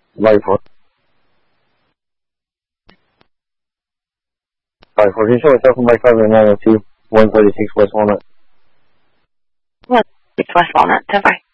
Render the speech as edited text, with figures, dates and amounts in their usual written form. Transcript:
Life. Alright, can you show yourself from Mike 5 and 902, 136 West Walnut? 136 West Walnut, 10-5.